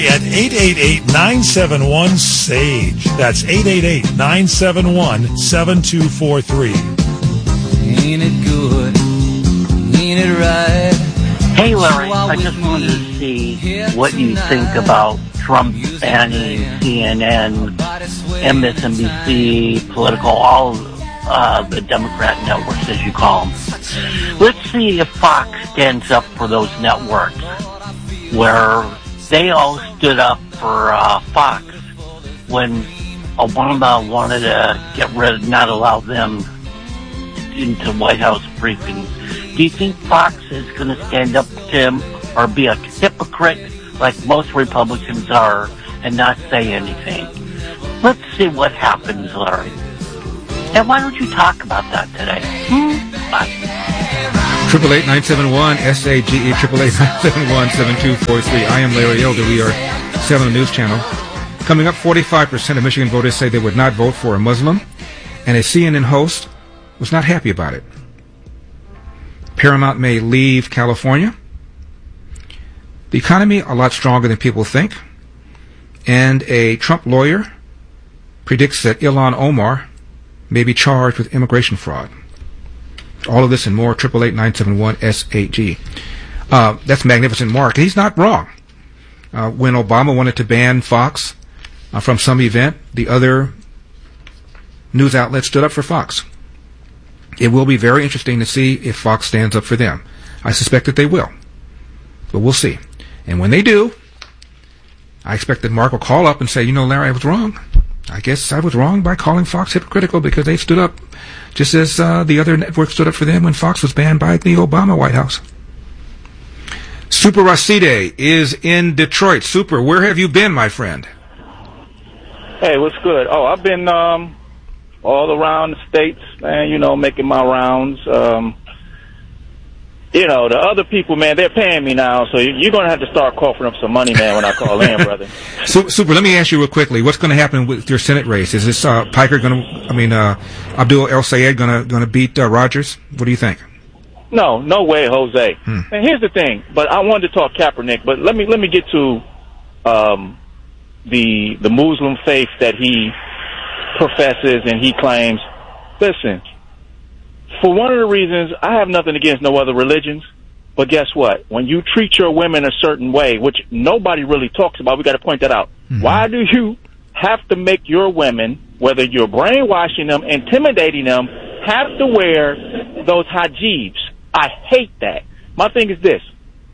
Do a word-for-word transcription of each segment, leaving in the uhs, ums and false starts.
At eight eight eight, nine seven one, SAGE. That's eight eight eight, nine seven one, seven two four three. Ain't it good? Ain't it right? Hey, Larry, I just wanted to see what you think about Trump banning C N N, M S N B C, Political, all uh, the Democrat networks, as you call them. Let's see if Fox stands up for those networks, where they all stood up for uh, Fox when Obama wanted to get rid of, not allow them into White House briefings. Do you think Fox is going to stand up to him or be a hypocrite like most Republicans are and not say anything? Let's see what happens, Larry. And why don't you talk about that today? Hmm? Bye. Triple eight nine seven one S A G E triple eight nine seven one seven two four three. I am Larry Elder. We are seven News Channel. Coming up, forty-five percent of Michigan voters say they would not vote for a Muslim, and a C N N host was not happy about it. Paramount may leave California. The economy a lot stronger than people think, and a Trump lawyer predicts that Ilhan Omar may be charged with immigration fraud. All of this and more, triple eight nine seven one S A G. Uh, that's Magnificent Mark. He's not wrong. Uh, when Obama wanted to ban Fox uh, from some event, the other news outlets stood up for Fox. It will be very interesting to see if Fox stands up for them. I suspect that they will, but we'll see. And when they do, I expect that Mark will call up and say, you know, Larry, I was wrong. I guess I was wrong by calling Fox hypocritical because they stood up just as uh, the other networks stood up for them when Fox was banned by the Obama White House. Super Raside is in Detroit. Super, where have you been, my friend? Hey, what's good? Oh, I've been um, all around the states, man, you know, making my rounds. Um, you know, the other people, man, they're paying me now, so you're going to have to start coughing up some money, man, when I call in, brother. Super, Super, let me ask you real quickly, what's going to happen with your Senate race? Is this uh, Piker going to, I mean, uh, Abdul El Sayed going to going to beat uh, Rogers? What do you think? No, no way, Jose. Hmm. And here's the thing, but I wanted to talk Kaepernick, but let me let me get to um, the the Muslim faith that he professes and he claims. Listen, for one of the reasons, I have nothing against no other religions, but guess what? When you treat your women a certain way, which nobody really talks about, we got to point that out. Mm-hmm. Why do you have to make your women, whether you're brainwashing them, intimidating them, have to wear those hijabs? I hate that. My thing is this.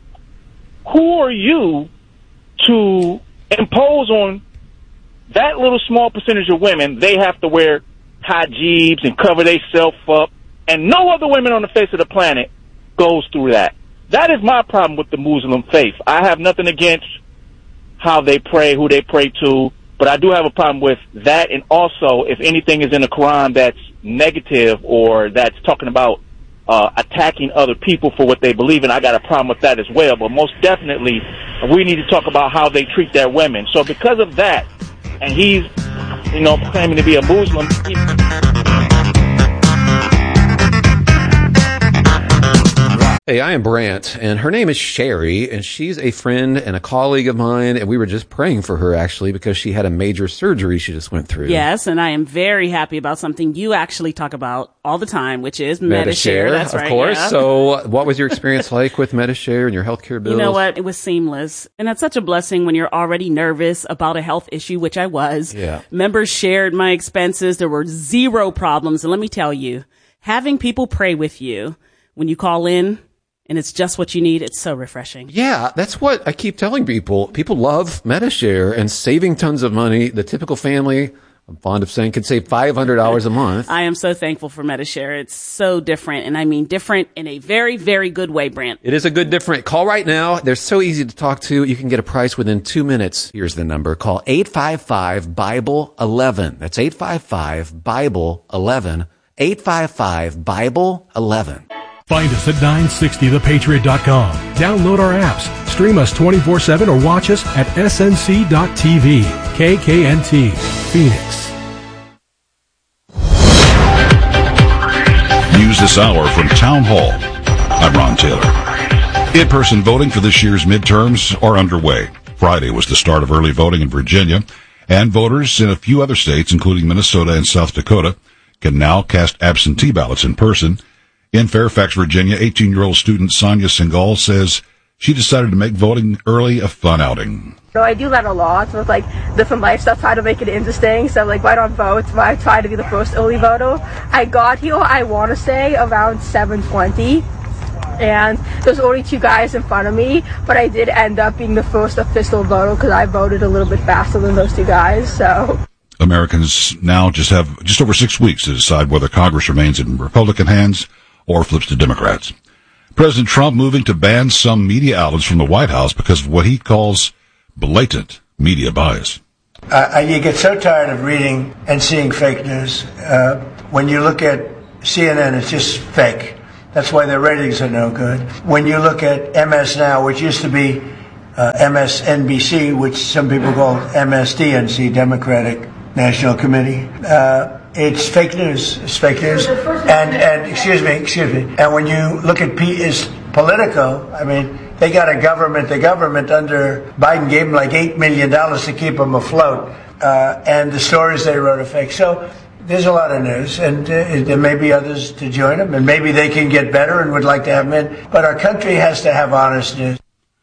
Who are you to impose on that little small percentage of women, they have to wear hijabs and cover themselves up, and no other women on the face of the planet goes through that? That is my problem with the Muslim faith. I have nothing against how they pray, who they pray to, but I do have a problem with that, and also if anything is in the Quran that's negative or that's talking about uh, attacking other people for what they believe in, I got a problem with that as well. But most definitely, we need to talk about how they treat their women. So because of that, and he's, you know, claiming to be a Muslim, he Hey, I am Brant, and her name is Sherry, and she's a friend and a colleague of mine, and we were just praying for her, actually, because she had a major surgery she just went through. Yes, and I am very happy about something you actually talk about all the time, which is Medi-Share. Medi-Share, That's of right, course. yeah. So what was your experience like with Medi-Share and your healthcare bills? You know what? It was seamless. And that's such a blessing when you're already nervous about a health issue, which I was. Yeah. Members shared my expenses. There were zero problems. And let me tell you, having people pray with you when you call in, and it's just what you need, it's so refreshing. Yeah, that's what I keep telling people. People love Medi-Share and saving tons of money. The typical family, I'm fond of saying, could save five hundred dollars a month. I am so thankful for Medi-Share. It's so different, and I mean different in a very, very good way, Brant. It is a good different. Call right now. They're so easy to talk to. You can get a price within two minutes. Here's the number. Call eight five five, Bible eleven. That's eight five five, Bible eleven. eight five five, Bible eleven. Find us at nine sixty the patriot dot com. Download our apps, stream us twenty-four seven, or watch us at S N C dot T V. K K N T, Phoenix. News this hour from Town Hall. I'm Ron Taylor. In-person voting for this year's midterms are underway. Friday was the start of early voting in Virginia, and voters in a few other states, including Minnesota and South Dakota, can now cast absentee ballots in person. In Fairfax, Virginia, eighteen-year-old student Sonia Singal says she decided to make voting early a fun outing. So I do that a lot with like different lifestyles, try to make it interesting. So like, why not vote? I try to be the first early voter. I got here, I want to say, around seven twenty. And there's only two guys in front of me, but I did end up being the first official voter because I voted a little bit faster than those two guys. So Americans now just have just over six weeks to decide whether Congress remains in Republican hands or flips to Democrats. President Trump moving to ban some media outlets from the White House because of what he calls blatant media bias. Uh, you get so tired of reading and seeing fake news. Uh, when you look at C N N, it's just fake. That's why their ratings are no good. When you look at M S Now, which used to be uh, M S N B C, which some people call M S D N C, Democratic National Committee, uh, it's fake news. It's fake news. And, and excuse me, excuse me. And when you look at P is Politico, I mean, they got a government, the government under Biden gave them like eight million dollars to keep them afloat. Uh, and the stories they wrote are fake. So there's a lot of news, and uh, there may be others to join them, and maybe they can get better and would like to have them in. But our country has to have honest news.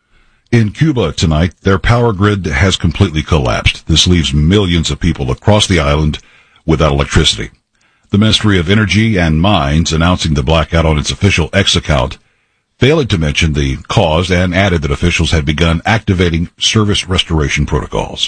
In Cuba tonight, their power grid has completely collapsed. This leaves millions of people across the island without electricity. The Ministry of Energy and Mines announcing the blackout on its official X account, failing to mention the cause, and added that officials had begun activating service restoration protocols.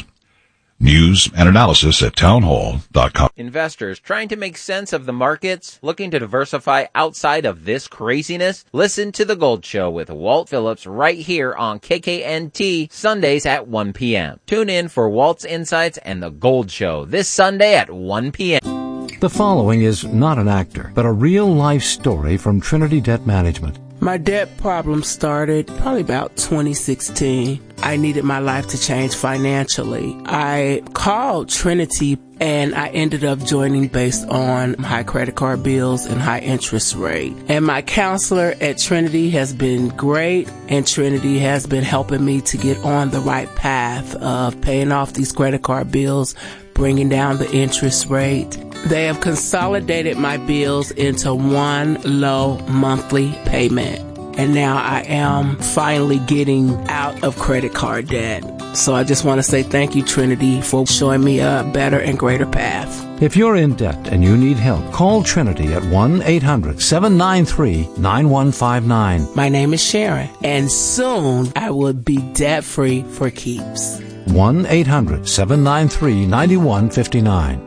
News and analysis at townhall dot com. Investors trying to make sense of the markets, looking to diversify outside of this craziness? Listen to The Gold Show with Walt Phillips right here on K K N T Sundays at one p.m. Tune in for Walt's Insights and The Gold Show this Sunday at one p.m. The following is not an actor, but a real-life story from Trinity Debt Management. My debt problem started probably about twenty sixteen. I needed my life to change financially. I called Trinity and I ended up joining based on high credit card bills and high interest rate. And my counselor at Trinity has been great, and Trinity has been helping me to get on the right path of paying off these credit card bills, bringing down the interest rate. They have consolidated my bills into one low monthly payment. And now I am finally getting out of credit card debt. So I just want to say thank you, Trinity, for showing me a better and greater path. If you're in debt and you need help, call Trinity at one eight hundred seven nine three nine one five nine. My name is Sharon, and soon I will be debt-free for keeps. one eight hundred seven nine three nine one five nine.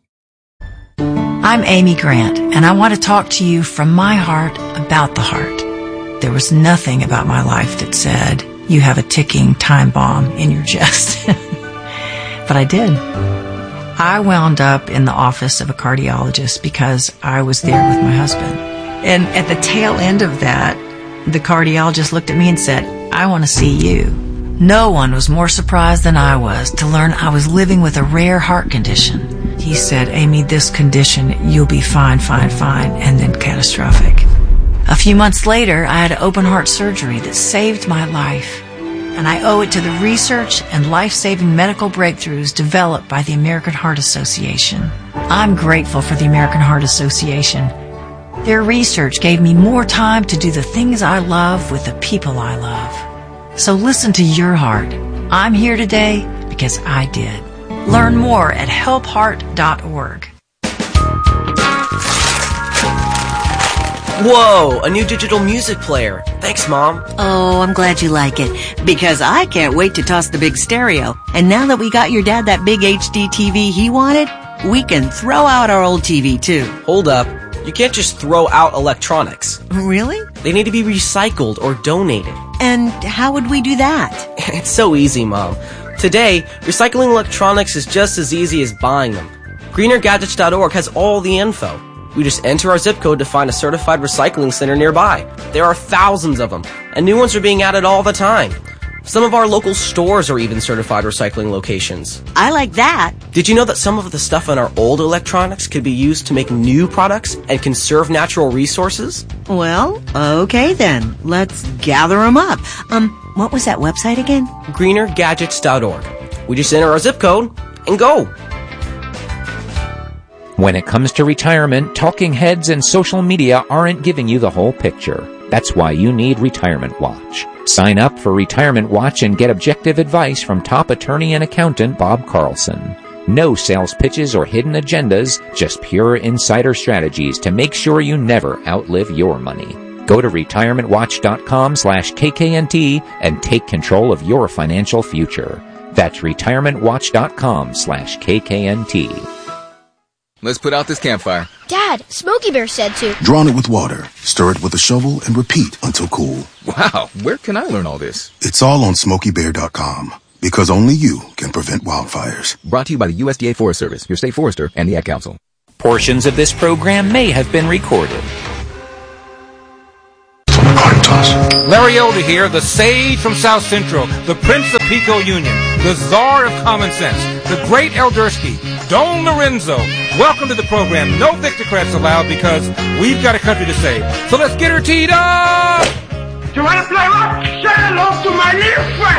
I'm Amy Grant, and I want to talk to you from my heart about the heart. There was nothing about my life that said, you have a ticking time bomb in your chest. But I did. I wound up in the office of a cardiologist because I was there with my husband. And at the tail end of that, the cardiologist looked at me and said, I want to see you. No one was more surprised than I was to learn I was living with a rare heart condition. He said, Amy, this condition, you'll be fine, fine, fine, and then catastrophic. A few months later, I had open heart surgery that saved my life. And I owe it to the research and life-saving medical breakthroughs developed by the American Heart Association. I'm grateful for the American Heart Association. Their research gave me more time to do the things I love with the people I love. So listen to your heart. I'm here today because I did. Learn more at help heart dot org. Whoa, a new digital music player. Thanks, Mom. Oh, I'm glad you like it, because I can't wait to toss the big stereo. And now that we got your dad that big H D T V he wanted, we can throw out our old T V too. Hold up. You can't just throw out electronics. Really? They need to be recycled or donated. And how would we do that? It's so easy, Mom. Today, recycling electronics is just as easy as buying them. greener gadgets dot org has all the info. We just enter our zip code to find a certified recycling center nearby. There are thousands of them, and new ones are being added all the time. Some of our local stores are even certified recycling locations. I like that. Did you know that some of the stuff in our old electronics could be used to make new products and conserve natural resources? Well, okay then. Let's gather them up. Um, What was that website again? greener gadgets dot org. We just enter our zip code and go. When it comes to retirement, talking heads and social media aren't giving you the whole picture. That's why you need Retirement Watch. Sign up for Retirement Watch and get objective advice from top attorney and accountant Bob Carlson. No sales pitches or hidden agendas, just pure insider strategies to make sure you never outlive your money. Go to retirement watch dot com slash K K N T and take control of your financial future. That's retirement watch dot com slash K K N T. Let's put out this campfire. Dad, Smokey Bear said to. Drown it with water, stir it with a shovel, and repeat until cool. Wow, where can I learn all this? It's all on smokey bear dot com, because only you can prevent wildfires. Brought to you by the U S D A Forest Service, your state forester, and the Ad Council. Portions of this program may have been recorded. Larry Elder here, the sage from South Central, the Prince of Pico Union, the Czar of Common Sense, the Great Eldersky, Don Lorenzo. Welcome to the program. No Victocrats allowed because we've got a country to save. So let's get her teed up! You want to play rock? Say hello to my little friend!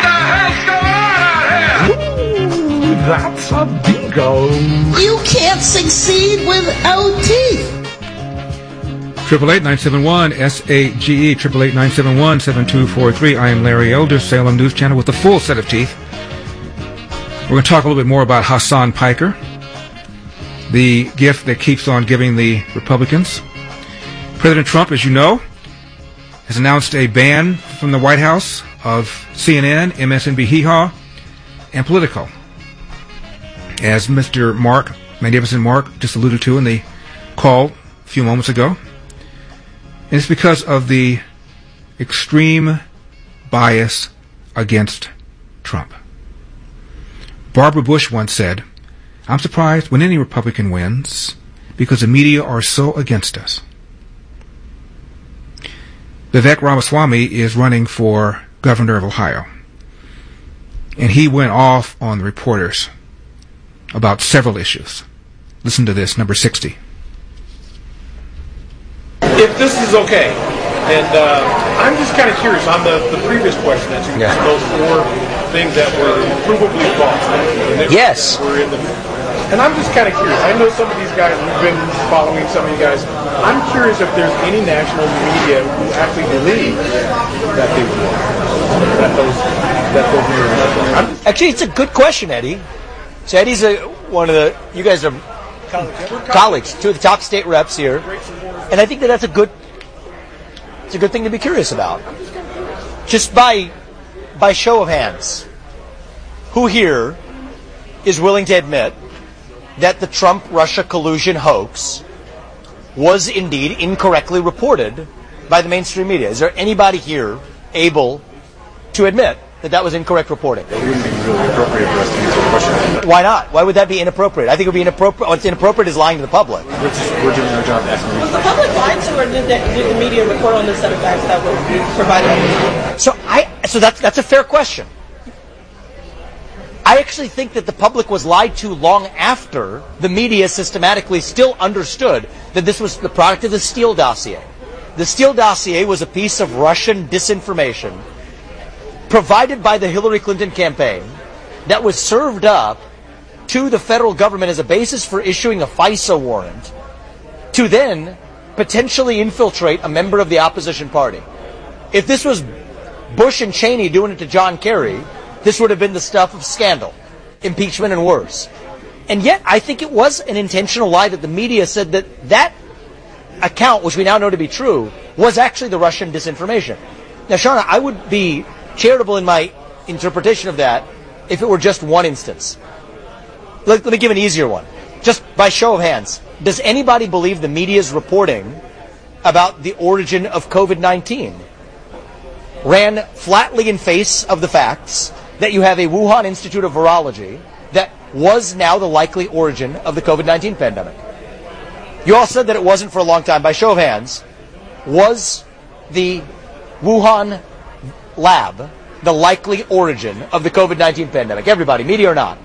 What the hell's going on out here? Ooh, that's a bingo. You can't succeed without teeth. Triple eight nine seven one S A G E triple eight nine seven one seven two four three. I am Larry Elder, Salem News Channel with a full set of teeth. We're going to talk a little bit more about Hassan Piker, the gift that keeps on giving the Republicans. President Trump, as you know, has announced a ban from the White House of C N N, M S N B Hee Haw, and Politico. As Mister Mark, Magnificent Mark, just alluded to in the call a few moments ago. And it's because of the extreme bias against Trump. Barbara Bush once said, "I'm surprised when any Republican wins because the media are so against us." Vivek Ramaswamy is running for governor of Ohio. And he went off on the reporters about several issues. Listen to this, number sixty. If this is okay, and uh, I'm just kind of curious on the, the previous question that you yeah. those four things that were provably false. Yes. Were in the, and I'm just kind of curious. I know some of these guys, we've been following some of you guys. I'm curious if there's any national media who actually believe that they were that those that those were. Actually, it's a good question, Eddie. So Eddie's a, one of the, you guys are colleagues, two of the top state reps here. And I think that that's a good, it's a good thing to be curious about. Just by, by show of hands, who here is willing to admit that the Trump-Russia collusion hoax was indeed incorrectly reported by the mainstream media? Is there anybody here able to admit that that was incorrect reporting? It wouldn't be really appropriate for us to answer the question. Why not? Why would that be inappropriate? I think it would be inappropriate. What's inappropriate is lying to the public. We're, just, we're doing our job asking. Was the public lied to, or did the, did the media report on this set of facts that were provided? So I, so that's that's a fair question. I actually think that the public was lied to long after the media systematically still understood that this was the product of the Steele dossier. The Steele dossier was a piece of Russian disinformation provided by the Hillary Clinton campaign that was served up to the federal government as a basis for issuing a FISA warrant to then potentially infiltrate a member of the opposition party. If this was Bush and Cheney doing it to John Kerry, this would have been the stuff of scandal, impeachment, and worse. And yet, I think it was an intentional lie that the media said that that account, which we now know to be true, was actually the Russian disinformation. Now, Shauna, I would be charitable in my interpretation of that if it were just one instance. Let, let me give an easier one. Just by show of hands, does anybody believe the media's reporting about the origin of COVID nineteen ran flatly in face of the facts that you have a Wuhan Institute of Virology that was now the likely origin of the COVID nineteen pandemic? You all said that it wasn't for a long time. By show of hands, was the Wuhan lab the likely origin of the COVID nineteen pandemic? Everybody, media or not.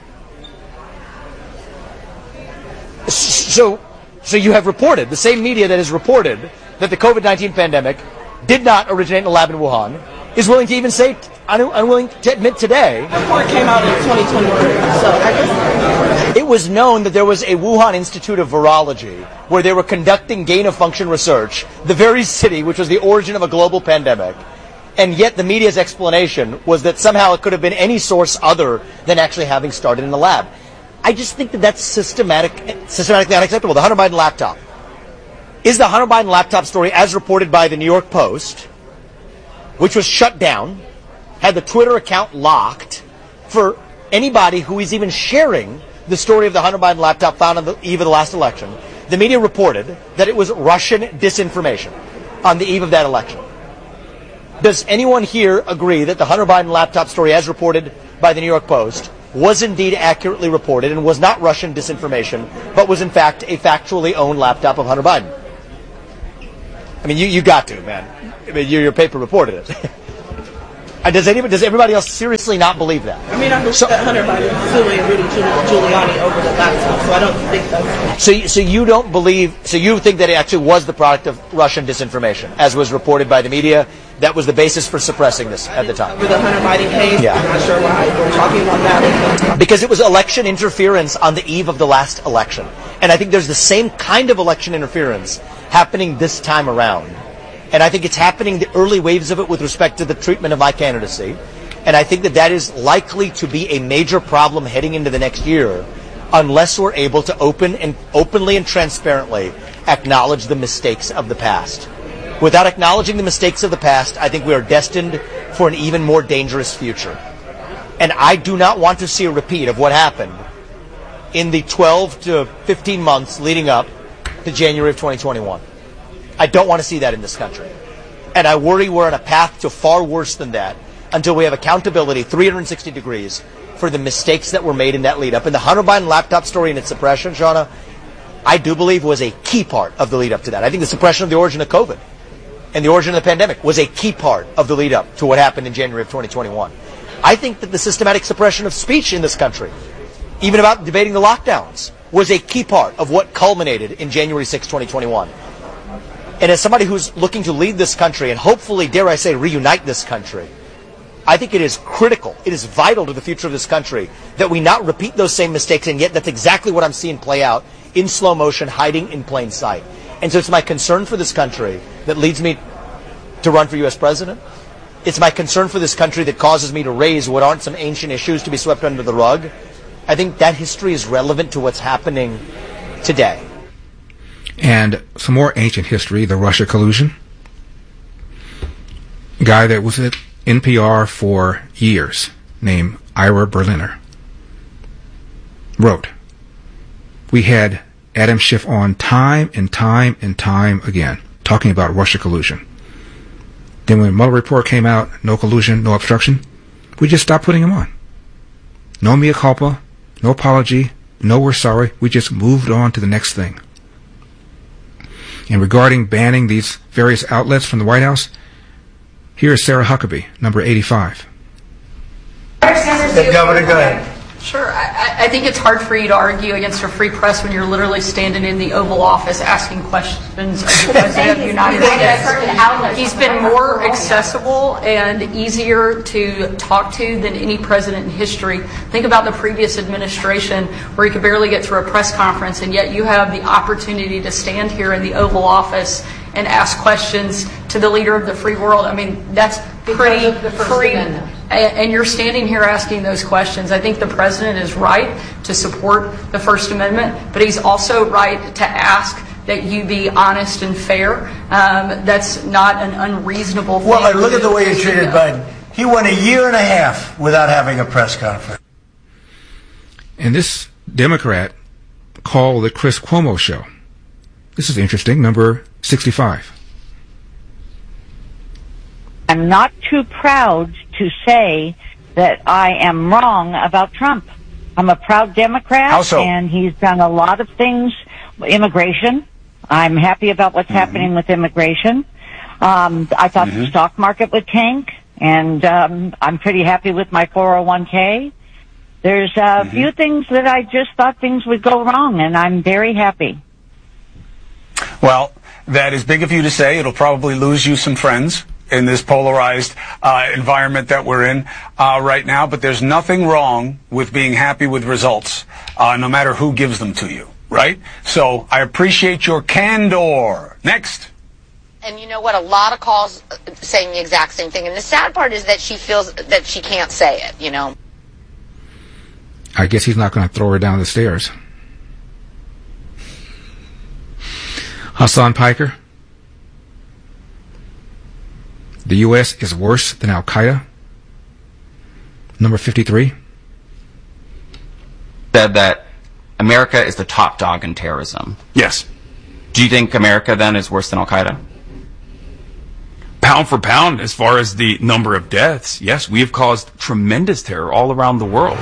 So, so you have reported, the same media that has reported that the COVID nineteen pandemic did not originate in a lab in Wuhan, is willing to even say, un- unwilling to admit today. The report came out in twenty twenty-three, so I guess it was known that there was a Wuhan Institute of Virology where they were conducting gain-of-function research, the very city which was the origin of a global pandemic, and yet the media's explanation was that somehow it could have been any source other than actually having started in the lab. I just think that that's systematic, systematically unacceptable. The Hunter Biden laptop. Is the Hunter Biden laptop story, as reported by the New York Post, which was shut down, had the Twitter account locked for anybody who is even sharing the story of the Hunter Biden laptop found on the eve of the last election. The media reported that it was Russian disinformation on the eve of that election. Does anyone here agree that the Hunter Biden laptop story, as reported by the New York Post, was indeed accurately reported and was not Russian disinformation, but was in fact a factually owned laptop of Hunter Biden? I mean, you, you got to, man. I mean, your, your paper reported it. And does anybody, does everybody else seriously not believe that? I mean, I believe so, that Hunter Biden was suing Rudy Giuliani over the laptop, so I don't think that's... So, so you don't believe, so you think that it actually was the product of Russian disinformation, as was reported by the media? That was the basis for suppressing this at the time? Over the Hunter Biden case? Yeah. I'm not sure why we're talking about that. Because it was election interference on the eve of the last election. And I think there's the same kind of election interference happening this time around. And I think it's happening, the early waves of it, with respect to the treatment of my candidacy. And I think that that is likely to be a major problem heading into the next year unless we're able to open and openly and transparently acknowledge the mistakes of the past. Without acknowledging the mistakes of the past, I think we are destined for an even more dangerous future. And I do not want to see a repeat of what happened in the twelve to fifteen months leading up to January of twenty twenty-one. I don't want to see that in this country. And I worry we're on a path to far worse than that until we have accountability three hundred sixty degrees for the mistakes that were made in that lead up. And the Hunter Biden laptop story and its suppression, Shauna, I do believe was a key part of the lead up to that. I think the suppression of the origin of COVID and the origin of the pandemic was a key part of the lead up to what happened in January of twenty twenty-one. I think that the systematic suppression of speech in this country, even about debating the lockdowns, was a key part of what culminated in January sixth, twenty twenty-one. And as somebody who's looking to lead this country and hopefully, dare I say, reunite this country, I think it is critical, it is vital to the future of this country that we not repeat those same mistakes, and yet that's exactly what I'm seeing play out in slow motion, hiding in plain sight. And so it's my concern for this country that leads me to run for U S president. It's my concern for this country that causes me to raise what aren't some ancient issues to be swept under the rug. I think that history is relevant to what's happening today. And some more ancient history, the Russia collusion. A guy that was at N P R for years, named Ira Berliner, wrote, "We had Adam Schiff on time and time and time again, talking about Russia collusion. Then when the Mueller report came out, no collusion, no obstruction, we just stopped putting him on. No mea culpa, no apology, no we're sorry, we just moved on to the next thing." And regarding banning these various outlets from the White House, here is Sarah Huckabee, number eighty-five. Hey, Governor, go ahead. Sure. I, I think it's hard for you to argue against a free press when you're literally standing in the Oval Office asking questions of the President of the United States. He's been more accessible and easier to talk to than any president in history. Think about the previous administration where he could barely get through a press conference, and yet you have the opportunity to stand here in the Oval Office and ask questions to the leader of the free world. I mean, that's pretty free. And you're standing here asking those questions. I think the president is right to support the First Amendment, but he's also right to ask that you be honest and fair. Um, that's not an unreasonable thing. Well, look at the way he treated Biden. He went a year and a half without having a press conference. And this Democrat called the Chris Cuomo show. This is interesting, number sixty-five. I'm not too proud to say that I am wrong about Trump. I'm a proud Democrat. How so? And he's done a lot of things. Immigration. I'm happy about what's mm-hmm. happening with immigration. Um, I thought mm-hmm. the stock market would tank, and um, I'm pretty happy with my four oh one k. There's a mm-hmm. few things that I just thought things would go wrong, and I'm very happy. Well, that is big of you to say. It'll probably lose you some friends in this polarized uh, environment that we're in uh, right now. But there's nothing wrong with being happy with results, uh, no matter who gives them to you, right? So I appreciate your candor. Next. And you know what? A lot of calls saying the exact same thing. And the sad part is that she feels that she can't say it, you know. I guess he's not going to throw her down the stairs. Hassan Piker. The U S is worse than Al-Qaeda. Number fifty-three. Said that America is the top dog in terrorism. Yes. Do you think America then is worse than Al-Qaeda? Pound for pound, as far as the number of deaths, yes, we have caused tremendous terror all around the world.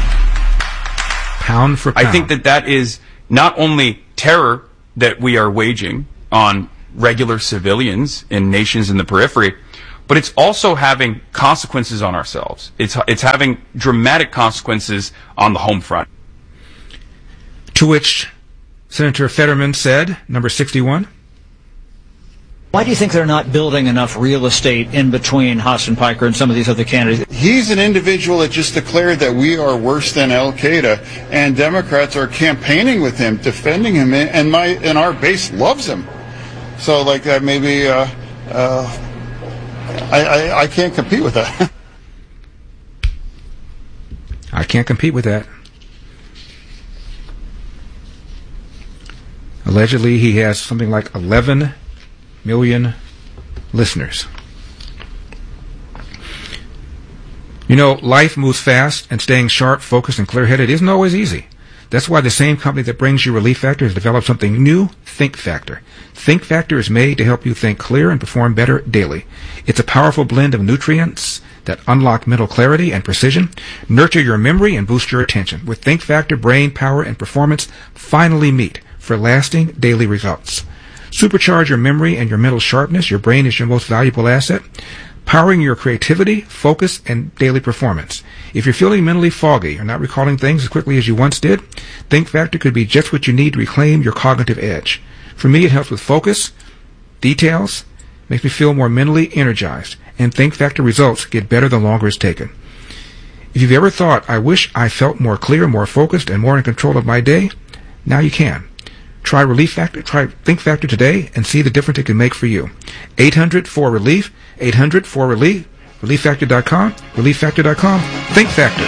Pound for pound. I think that that is not only terror that we are waging on regular civilians in nations in the periphery, but it's also having consequences on ourselves. It's it's having dramatic consequences on the home front. To which Senator Fetterman said, number sixty-one. Why do you think they're not building enough real estate in between Hassan Piker and some of these other candidates? He's an individual that just declared that we are worse than Al-Qaeda, and Democrats are campaigning with him, defending him, and my and our base loves him. So, like, uh, maybe uh, uh, I, I I can't compete with that. I can't compete with that. Allegedly, he has something like eleven million listeners. You know, life moves fast, and staying sharp, focused, and clear-headed isn't always easy. That's why the same company that brings you Relief Factor has developed something new, Think Factor. Think Factor is made to help you think clear and perform better daily. It's a powerful blend of nutrients that unlock mental clarity and precision, nurture your memory, and boost your attention. With Think Factor, brain power and performance finally meet for lasting daily results. Supercharge your memory and your mental sharpness. Your brain is your most valuable asset, powering your creativity, focus, and daily performance. If you're feeling mentally foggy or not recalling things as quickly as you once did, Think Factor could be just what you need to reclaim your cognitive edge. For me, it helps with focus, details, makes me feel more mentally energized, and Think Factor results get better the longer it's taken. If you've ever thought, I wish I felt more clear, more focused, and more in control of my day, now you can. Try Relief Factor, try Think Factor today and see the difference it can make for you. eight hundred four relief, eight hundred four relief, relief factor dot com, relief factor dot com, Think Factor.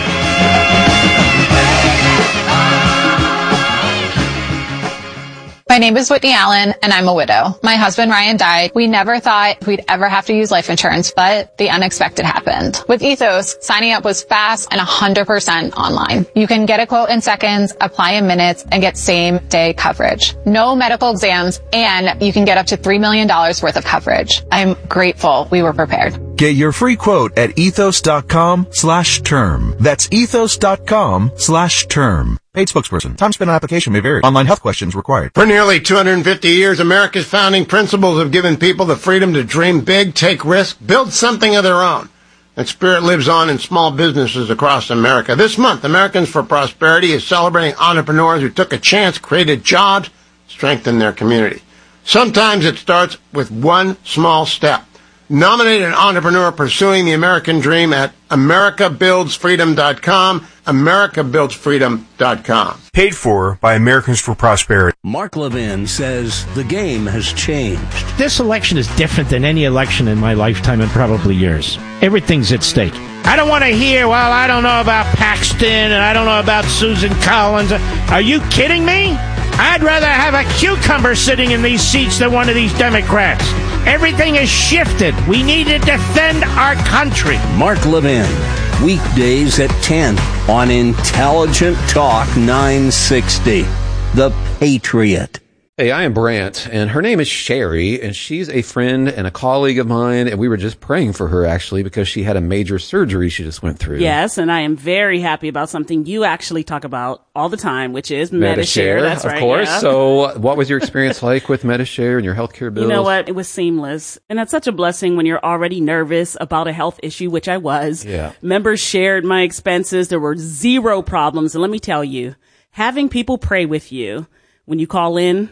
My name is Whitney Allen, and I'm a widow. My husband, Ryan, died. We never thought we'd ever have to use life insurance, but the unexpected happened. With Ethos, signing up was fast and one hundred percent online. You can get a quote in seconds, apply in minutes, and get same-day coverage. No medical exams, and you can get up to three million dollars worth of coverage. I'm grateful we were prepared. Get your free quote at ethos.com slash term. That's ethos.com slash term. Paid spokesperson. Time spent on application may vary. Online health questions required. For nearly two hundred fifty years, America's founding principles have given people the freedom to dream big, take risks, build something of their own. That spirit lives on in small businesses across America. This month, Americans for Prosperity is celebrating entrepreneurs who took a chance, created jobs, strengthened their community. Sometimes it starts with one small step. Nominate an entrepreneur pursuing the American dream at america builds freedom dot com, america builds freedom dot com. Paid for by Americans for Prosperity. Mark Levin says the game has changed. This election is different than any election in my lifetime and probably yours. Everything's at stake. I don't want to hear, well, I don't know about Paxton and I don't know about Susan Collins. Are you kidding me? I'd rather have a cucumber sitting in these seats than one of these Democrats. Everything has shifted. We need to defend our country. Mark Levin, weekdays at ten on Intelligent Talk nine sixty. The Patriot. Hey, I am Brant, and her name is Sherry, and she's a friend and a colleague of mine, and we were just praying for her, actually, because she had a major surgery she just went through. Yes, and I am very happy about something you actually talk about all the time, which is Medi-Share. Medi-Share, That's of right, course. yeah. So what was your experience like with Medi-Share and your healthcare bills? You know what? It was seamless. And that's such a blessing when you're already nervous about a health issue, which I was. Yeah. Members shared my expenses. There were zero problems. And let me tell you, having people pray with you when you call in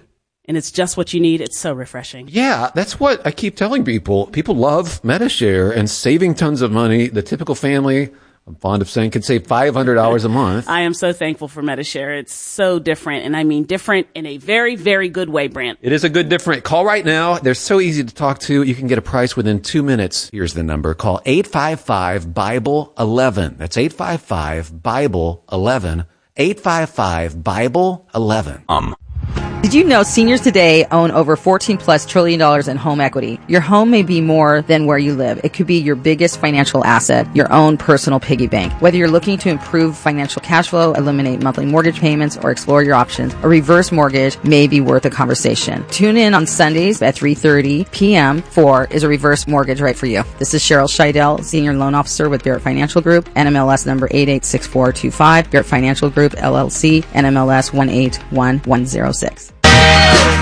and it's just what you need. It's so refreshing. Yeah, that's what I keep telling people. People love MediShare and saving tons of money. The typical family, I'm fond of saying, can save five hundred dollars a month. I am so thankful for MediShare. It's so different, and I mean different in a very, very good way, Brent. It is a good different. Call right now. They're so easy to talk to. You can get a price within two minutes. Here's the number. Call eight five five, Bible eleven. That's eight five five, Bible eleven. eight five five, Bible eleven. Um. Did you know seniors today own over fourteen plus trillion dollars in home equity? Your home may be more than where you live. It could be your biggest financial asset, your own personal piggy bank. Whether you're looking to improve financial cash flow, eliminate monthly mortgage payments, or explore your options, a reverse mortgage may be worth a conversation. Tune in on Sundays at three thirty p.m. for Is a Reverse Mortgage Right for You? This is Cheryl Scheidel, Senior Loan Officer with Barrett Financial Group, N M L S number eight eight six four two five, Barrett Financial Group, L L C, N M L S one eight one one zero six.